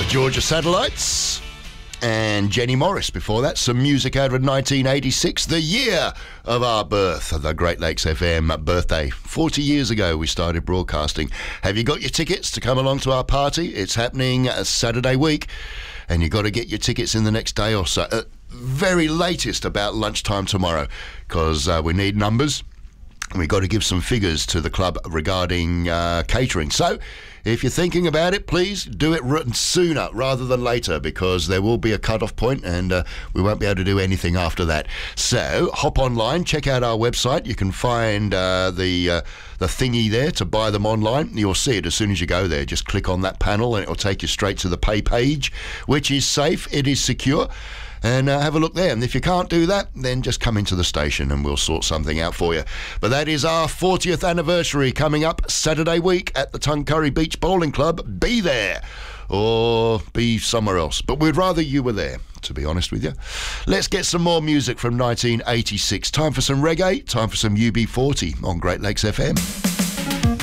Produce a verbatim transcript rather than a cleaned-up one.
Georgia Satellites and Jenny Morris. Before that, some music out of nineteen eighty-six, the year of our birth, the Great Lakes F M birthday. forty years ago we started broadcasting. Have you got your tickets to come along to our party? It's happening a Saturday week, and you've got to get your tickets in the next day or so. Uh, very latest about lunchtime tomorrow, because uh, we need numbers. We've got to give some figures to the club regarding uh, catering. So if you're thinking about it, please do it r- sooner rather than later, because there will be a cut-off point and uh, we won't be able to do anything after that. So hop online, check out our website. You can find uh, the uh, the thingy there to buy them online. You'll see it as soon as you go there. Just click on that panel and it'll take you straight to the pay page, which is safe, it is secure. And uh, have a look there. And if you can't do that, then just come into the station and we'll sort something out for you. But that is our fortieth anniversary coming up Saturday week at the Tuncurry Beach Bowling Club. Be there or be somewhere else. But we'd rather you were there, to be honest with you. Let's get some more music from nineteen eighty-six. Time for some reggae. Time for some U B forty on Great Lakes F M.